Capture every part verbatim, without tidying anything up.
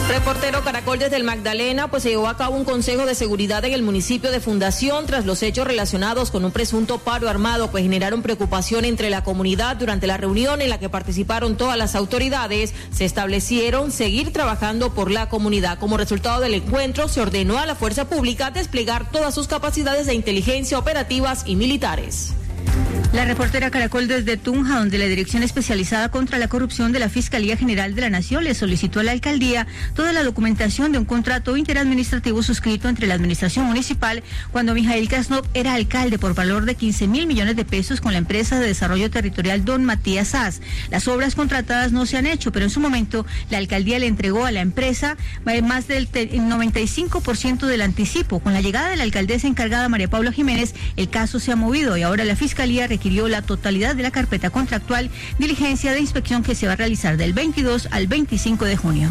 Reportero Caracol desde el Magdalena, pues se llevó a cabo un consejo de seguridad en el municipio de Fundación tras los hechos relacionados con un presunto paro armado que generaron preocupación entre la comunidad. Durante la reunión en la que participaron todas las autoridades, se establecieron seguir trabajando por la comunidad. Como resultado del encuentro, se ordenó a la fuerza pública desplegar todas sus capacidades de inteligencia operativas y militares. La reportera Caracol desde Tunja, donde la Dirección Especializada contra la Corrupción de la Fiscalía General de la Nación le solicitó a la alcaldía toda la documentación de un contrato interadministrativo suscrito entre la administración municipal cuando Mijail Kasnov era alcalde por valor de quince mil millones de pesos con la empresa de desarrollo territorial Don Matías Sass. Las obras contratadas no se han hecho, pero en su momento la alcaldía le entregó a la empresa más del noventa y cinco por ciento del anticipo. Con la llegada de la alcaldesa encargada María Paula Jiménez, el caso se ha movido y ahora la Fiscalía requirió la totalidad de la carpeta contractual, diligencia de inspección que se va a realizar del veintidós al veinticinco de junio.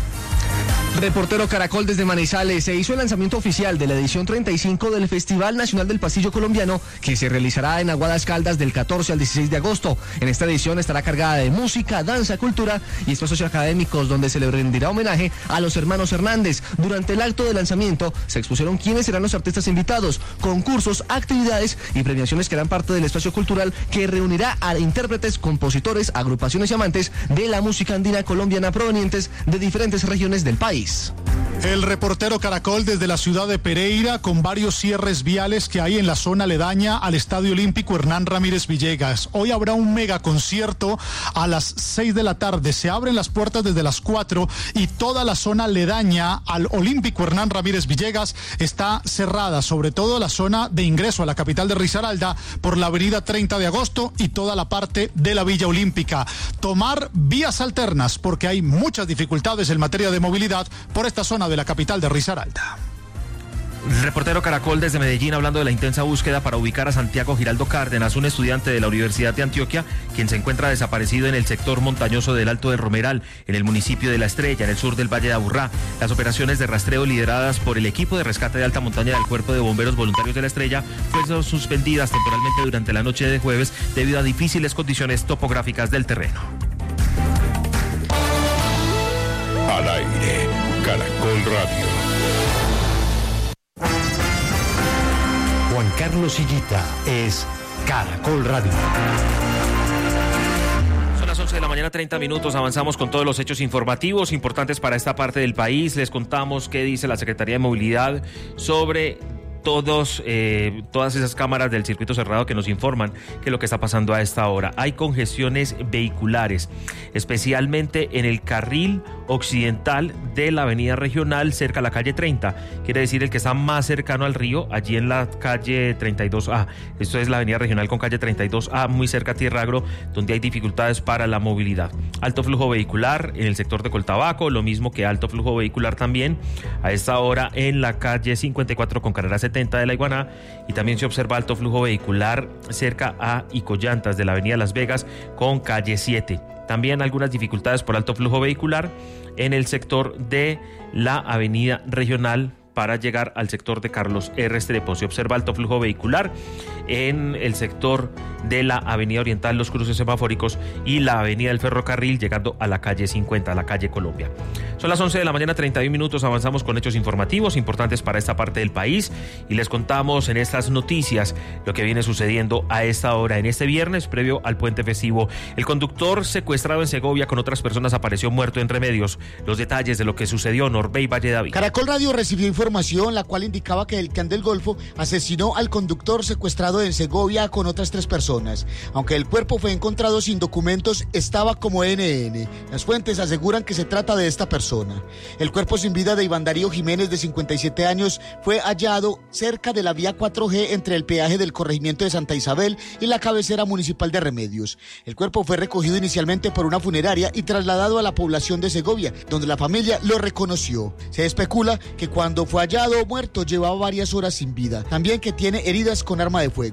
Reportero Caracol desde Manizales, se hizo el lanzamiento oficial de la edición treinta y cinco del Festival Nacional del Pasillo Colombiano, que se realizará en Aguadas Caldas del catorce al dieciséis de agosto. En esta edición estará cargada de música, danza, cultura y espacios académicos, donde se le rendirá homenaje a los hermanos Hernández. Durante el acto de lanzamiento se expusieron quiénes serán los artistas invitados, concursos, actividades y premiaciones que harán parte del espacio cultural que reunirá a intérpretes, compositores, agrupaciones y amantes de la música andina colombiana provenientes de diferentes regiones del país. El reportero Caracol desde la ciudad de Pereira, con varios cierres viales que hay en la zona aledaña al Estadio Olímpico Hernán Ramírez Villegas. Hoy habrá un mega concierto a las seis de la tarde. Se abren las puertas desde las cuatro y toda la zona aledaña al Olímpico Hernán Ramírez Villegas está cerrada, sobre todo la zona de ingreso a la capital de Risaralda por la avenida treinta de agosto y toda la parte de la Villa Olímpica. Tomar vías alternas porque hay muchas dificultades en materia de movilidad por esta zona de la capital de Risaralda. Reportero Caracol desde Medellín, hablando de la intensa búsqueda para ubicar a Santiago Giraldo Cárdenas, un estudiante de la Universidad de Antioquia, quien se encuentra desaparecido en el sector montañoso del Alto de Romeral, en el municipio de La Estrella, en el sur del Valle de Aburrá. Las operaciones de rastreo lideradas por el equipo de rescate de alta montaña del Cuerpo de Bomberos Voluntarios de La Estrella fueron suspendidas temporalmente durante la noche de jueves debido a difíciles condiciones topográficas del terreno. Al aire, Caracol Radio. Juan Carlos Higuita es Caracol Radio. Son las once de la mañana, treinta minutos. Avanzamos con todos los hechos informativos importantes para esta parte del país. Les contamos qué dice la Secretaría de Movilidad sobre todos, eh, todas esas cámaras del circuito cerrado que nos informan que lo que está pasando a esta hora. Hay congestiones vehiculares, especialmente en el carril occidental de la avenida regional cerca a la calle treinta, quiere decir el que está más cercano al río, allí en la calle treinta y dos A. Esto es la avenida regional con calle treinta y dos A, muy cerca a Tierra Agro, donde hay dificultades para la movilidad. Alto flujo vehicular en el sector de Coltabaco, lo mismo que alto flujo vehicular también a esta hora en la calle cincuenta y cuatro con carrera setenta de la Iguaná, y también se observa alto flujo vehicular cerca a Icoyantas de la avenida Las Vegas con calle siete. También algunas dificultades por alto flujo vehicular en el sector de la avenida regional para llegar al sector de Carlos R. Restrepo. Se observa alto flujo vehicular en el sector de la avenida Oriental, los cruces semafóricos y la avenida del Ferrocarril, llegando a la calle cincuenta, a la calle Colombia. Son las once de la mañana, treinta y un minutos. Avanzamos con hechos informativos importantes para esta parte del país y les contamos en estas noticias lo que viene sucediendo a esta hora. En este viernes, previo al puente festivo, el conductor secuestrado en Segovia con otras personas apareció muerto en Remedios. Los detalles de lo que sucedió, Norbey Valle David. Caracol Radio recibió información la cual indicaba que el Clan del Golfo asesinó al conductor secuestrado en Segovia con otras tres personas. Aunque el cuerpo fue encontrado sin documentos, estaba como N N. Las fuentes aseguran que se trata de esta persona. El cuerpo sin vida de Iván Darío Jiménez, de cincuenta y siete años, fue hallado cerca de la vía cuatro G entre el peaje del corregimiento de Santa Isabel y la cabecera municipal de Remedios. El cuerpo fue recogido inicialmente por una funeraria y trasladado a la población de Segovia, donde la familia lo reconoció. Se especula que cuando fue hallado muerto llevaba varias horas sin vida, también que tiene heridas con arma de fuego.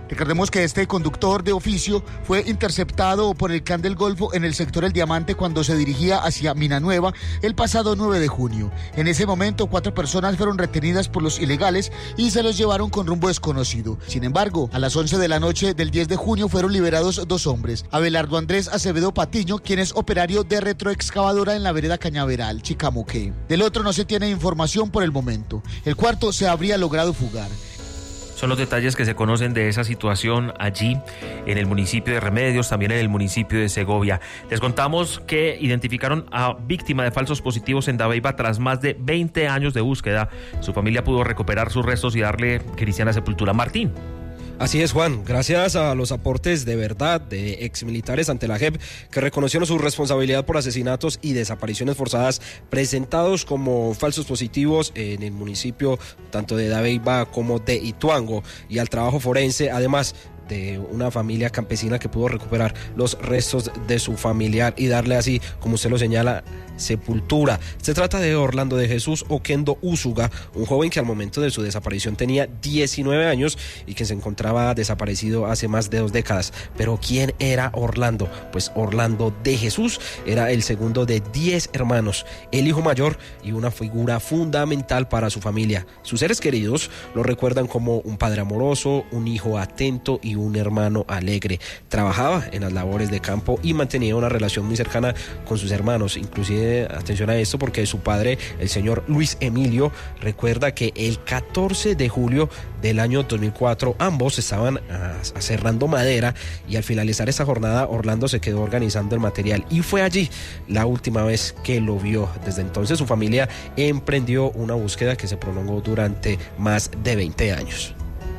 Recordemos que este conductor de oficio fue interceptado por el Clan del Golfo en el sector El Diamante cuando se dirigía hacia Minanueva el pasado nueve de junio. En ese momento, cuatro personas fueron retenidas por los ilegales y se los llevaron con rumbo desconocido. Sin embargo, a las once de la noche del diez de junio fueron liberados dos hombres. Abelardo Andrés Acevedo Patiño, quien es operario de retroexcavadora en la vereda Cañaveral, Chicamoqué. Del otro no se tiene información por el momento. El cuarto se habría logrado fugar. Son los detalles que se conocen de esa situación allí en el municipio de Remedios, también en el municipio de Segovia. Les contamos que identificaron a víctima de falsos positivos en Dabeiba tras más de veinte años de búsqueda. Su familia pudo recuperar sus restos y darle cristiana sepultura. Martín. Así es, Juan, gracias a los aportes de verdad de exmilitares ante la J E P que reconocieron su responsabilidad por asesinatos y desapariciones forzadas presentados como falsos positivos en el municipio tanto de Dabeiba como de Ituango, y al trabajo forense, además de una familia campesina que pudo recuperar los restos de su familiar y darle así, como usted lo señala, sepultura. Se trata de Orlando de Jesús Oquendo Úsuga, un joven que al momento de su desaparición tenía diecinueve años y que se encontraba desaparecido hace más de dos décadas. Pero ¿quién era Orlando? Pues Orlando de Jesús era el segundo de diez hermanos, el hijo mayor y una figura fundamental para su familia. Sus seres queridos lo recuerdan como un padre amoroso, un hijo atento y un hermano alegre. Trabajaba en las labores de campo y mantenía una relación muy cercana con sus hermanos. Inclusive, atención a esto, porque su padre, el señor Luis Emilio, recuerda que el catorce de julio del año dos mil cuatro ambos estaban aserrando madera y al finalizar esa jornada Orlando se quedó organizando el material y fue allí la última vez que lo vio. Desde entonces su familia emprendió una búsqueda que se prolongó durante más de veinte años.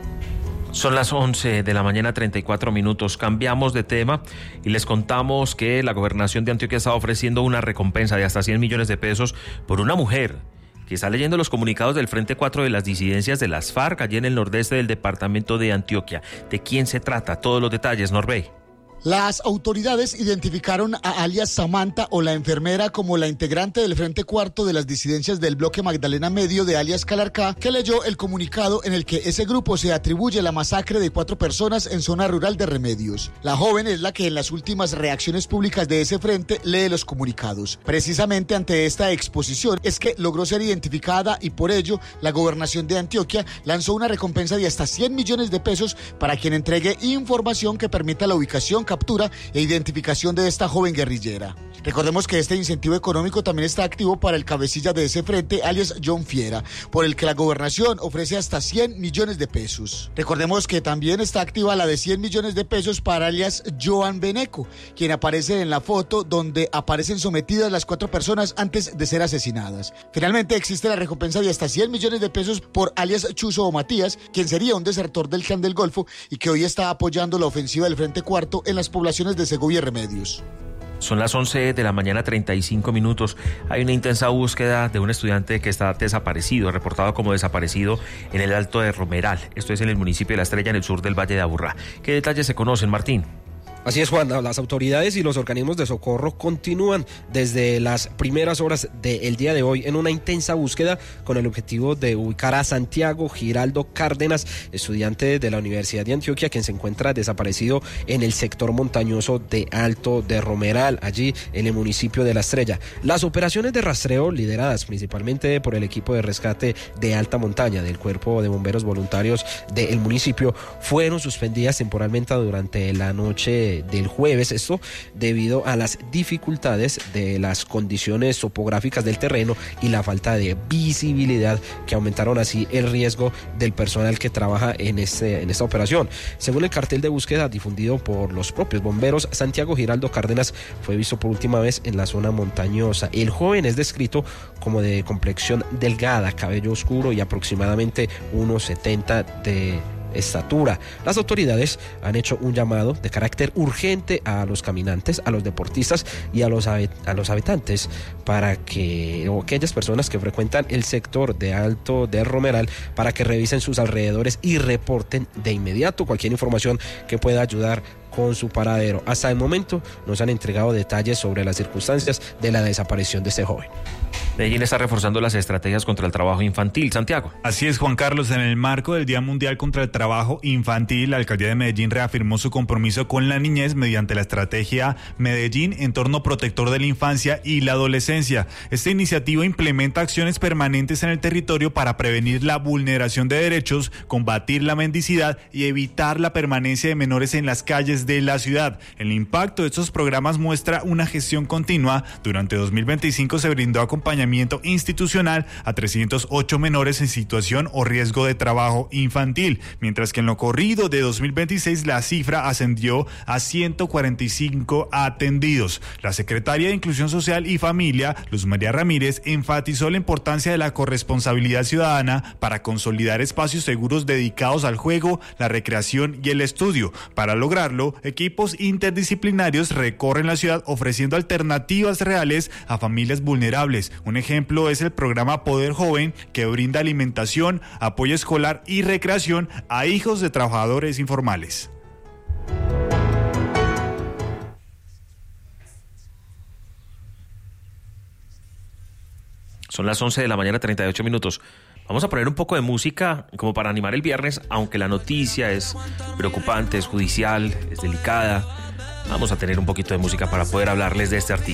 Son las once de la mañana, treinta y cuatro minutos. Cambiamos de tema y les contamos que la gobernación de Antioquia está ofreciendo una recompensa de hasta cien millones de pesos por una mujer que está leyendo los comunicados del Frente cuatro de las disidencias de las FARC allí en el nordeste del departamento de Antioquia. ¿De quién se trata? Todos los detalles, Norbey. Las autoridades identificaron a alias Samantha o la enfermera como la integrante del Frente Cuarto de las disidencias del bloque Magdalena Medio de alias Calarcá, que leyó el comunicado en el que ese grupo se atribuye la masacre de cuatro personas en zona rural de Remedios. La joven es la que en las últimas reacciones públicas de ese frente lee los comunicados. Precisamente ante esta exposición es que logró ser identificada y por ello la gobernación de Antioquia lanzó una recompensa de hasta cien millones de pesos para quien entregue información que permita la ubicación, captura e identificación de esta joven guerrillera. Recordemos que este incentivo económico también está activo para el cabecilla de ese frente, alias John Fiera, por el que la gobernación ofrece hasta cien millones de pesos. Recordemos que también está activa la de cien millones de pesos para alias Joan Beneco, quien aparece en la foto donde aparecen sometidas las cuatro personas antes de ser asesinadas. Finalmente existe la recompensa de hasta cien millones de pesos por alias Chuzo o Matías, quien sería un desertor del Clan del Golfo y que hoy está apoyando la ofensiva del Frente Cuarto en las poblaciones de Segovia y Remedios. Son las once de la mañana, treinta y cinco minutos. Hay una intensa búsqueda de un estudiante que está desaparecido, reportado como desaparecido en el Alto de Romeral. Esto es en el municipio de La Estrella, en el sur del Valle de Aburrá. ¿Qué detalles se conocen, Martín? Así es, Juan, las autoridades y los organismos de socorro continúan desde las primeras horas del día de hoy en una intensa búsqueda con el objetivo de ubicar a Santiago Giraldo Cárdenas, estudiante de la Universidad de Antioquia, quien se encuentra desaparecido en el sector montañoso de Alto de Romeral, allí en el municipio de La Estrella. Las operaciones de rastreo, lideradas principalmente por el equipo de rescate de alta montaña del Cuerpo de Bomberos Voluntarios del municipio, fueron suspendidas temporalmente durante la noche del jueves, esto debido a las dificultades de las condiciones topográficas del terreno y la falta de visibilidad que aumentaron así el riesgo del personal que trabaja en, este, en esta operación. Según el cartel de búsqueda difundido por los propios bomberos, Santiago Giraldo Cárdenas fue visto por última vez en la zona montañosa. El joven es descrito como de complexión delgada, cabello oscuro y aproximadamente uno setenta de estatura. Las autoridades han hecho un llamado de carácter urgente a los caminantes, a los deportistas y a los, a los habitantes para que, o aquellas personas que frecuentan el sector de Alto de Romeral, para que revisen sus alrededores y reporten de inmediato cualquier información que pueda ayudar con su paradero. Hasta el momento no se han entregado detalles sobre las circunstancias de la desaparición de este joven. Medellín está reforzando las estrategias contra el trabajo infantil. Santiago. Así es, Juan Carlos. En el marco del Día Mundial contra el Trabajo Infantil, la Alcaldía de Medellín reafirmó su compromiso con la niñez mediante la estrategia Medellín Entorno Protector de la Infancia y la Adolescencia. Esta iniciativa implementa acciones permanentes en el territorio para prevenir la vulneración de derechos, combatir la mendicidad y evitar la permanencia de menores en las calles de la ciudad. El impacto de estos programas muestra una gestión continua. Durante dos mil veinticinco se brindó acompañamiento institucional a trescientos ocho menores en situación o riesgo de trabajo infantil, mientras que en lo corrido de dos mil veintiséis la cifra ascendió a ciento cuarenta y cinco atendidos. La secretaria de Inclusión Social y Familia, Luz María Ramírez, enfatizó la importancia de la corresponsabilidad ciudadana para consolidar espacios seguros dedicados al juego, la recreación y el estudio. Para lograrlo, equipos interdisciplinarios recorren la ciudad ofreciendo alternativas reales a familias vulnerables. Un ejemplo es el programa Poder Joven, que brinda alimentación, apoyo escolar y recreación a hijos de trabajadores informales. Son las once de la mañana, treinta y ocho minutos. Vamos a poner un poco de música como para animar el viernes, aunque la noticia es preocupante, es judicial, es delicada. Vamos a tener un poquito de música para poder hablarles de este artículo.